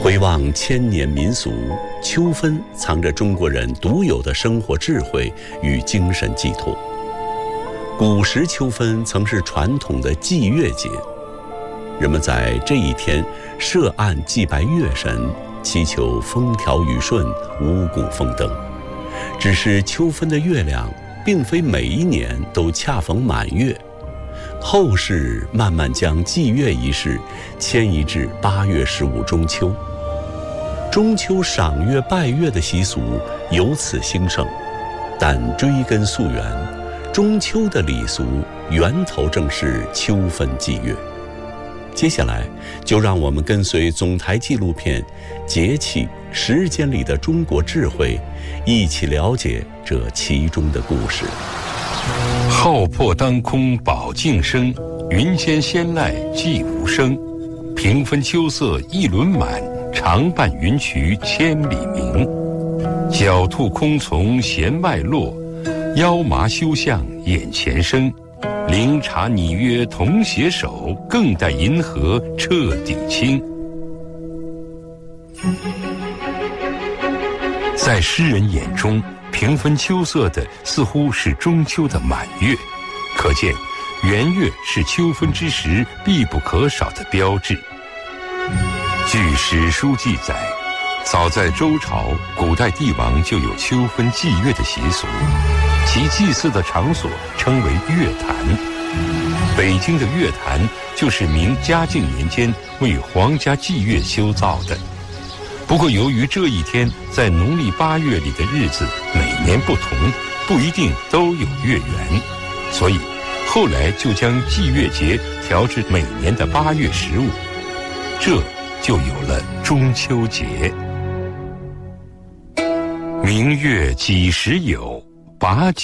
回望千年民俗，秋分藏着中国人独有的生活智慧与精神寄托。古时秋分曾是传统的祭月节，人们在这一天设案祭拜月神，祈求风调雨顺、五谷丰登。只是秋分的月亮并非每一年都恰逢满月，后世慢慢将祭月仪式迁移至8月15中秋。中秋赏月拜月的习俗由此兴盛，但追根溯源，中秋的礼俗源头正是秋分祭月。接下来就让我们跟随总台纪录片《节气时间里的中国智慧》，一起了解这其中的故事。 浩破当空宝镜生，云间仙籁寂无声。平分秋色一轮满，长伴云衢千里明。狡兔空从弦外落，腰麻休向眼前生。灵茶拟约同携手，更待银河彻底清。在诗人眼中，平分秋色的似乎是中秋的满月，可见圆月是秋分之时必不可少的标志。据史书记载，早在周朝，古代帝王就有秋分祭月的习俗，其祭祀的场所称为月坛。北京的月坛就是明嘉靖年间为皇家祭月修造的。不过由于这一天在农历8月里的日子每年不同，不一定都有月圆，所以后来就将祭月节调至每年的8月15，这就有了中秋节。明月几时有，把酒